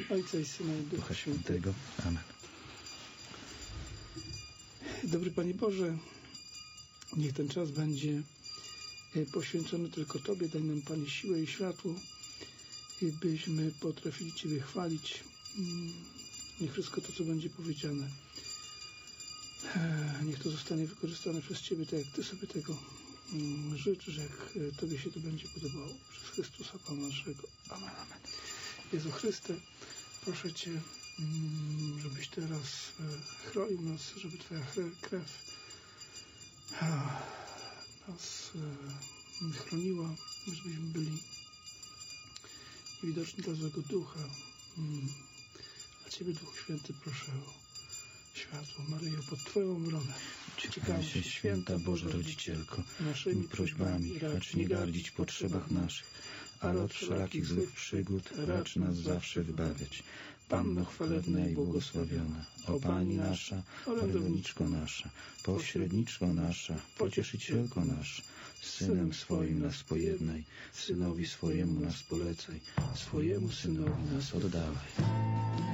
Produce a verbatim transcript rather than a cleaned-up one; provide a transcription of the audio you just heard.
Ojca i Syna i Ducha Świętego. Amen. Dobry Panie Boże, niech ten czas będzie poświęcony tylko Tobie. Daj nam, Panie, siłę i światło, byśmy potrafili Ciebie chwalić. Niech wszystko to, co będzie powiedziane, niech to zostanie wykorzystane przez Ciebie, tak jak Ty sobie tego życzysz, jak Tobie się to będzie podobało. Przez Chrystusa Pana naszego. Amen. Amen. Jezu Chryste, proszę Cię, żebyś teraz chronił nas, żeby Twoja krew nas chroniła, żebyśmy byli niewidoczni dla złego ducha. A Ciebie, Duchu Święty, proszę o światło. Maryjo, pod Twoją obronę Ciekawe się, święta Boża Rodzicielko, naszymi prośbami racz nie gardzić w potrzebach naszych, ale od wszelakich złych przygód racz nas zawsze wybawiać. Panno chwalebna i błogosławiona, o Pani nasza, orędowniczko nasza, pośredniczko nasza, pocieszycielko nasza, z Synem swoim nas pojednaj, Synowi swojemu nas polecaj, swojemu Synowi nas oddawaj.